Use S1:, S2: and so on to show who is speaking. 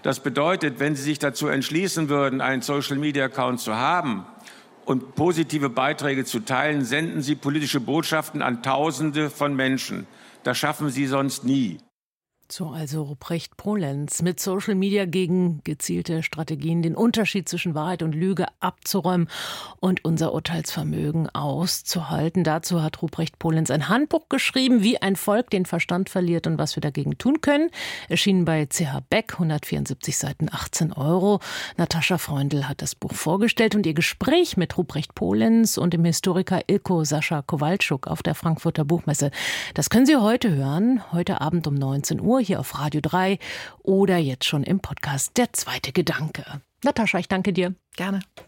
S1: Das bedeutet, wenn Sie sich dazu entschließen würden, einen Social-Media-Account zu haben und positive Beiträge zu teilen, senden Sie politische Botschaften an Tausende von Menschen. Das schaffen Sie sonst nie.
S2: So, also Ruprecht Polenz mit Social Media gegen gezielte Strategien, den Unterschied zwischen Wahrheit und Lüge abzuräumen und unser Urteilsvermögen auszuhalten. Dazu hat Ruprecht Polenz ein Handbuch geschrieben, wie ein Volk den Verstand verliert und was wir dagegen tun können. Erschienen bei CH Beck, 174 Seiten, 18 €. Natascha Freundl hat das Buch vorgestellt und ihr Gespräch mit Ruprecht Polenz und dem Historiker Ilko Sascha Kowalczuk auf der Frankfurter Buchmesse. Das können Sie heute hören, heute Abend um 19 Uhr. Hier auf Radio 3 oder jetzt schon im Podcast Der zweite Gedanke. Natascha, ich danke dir.
S3: Gerne.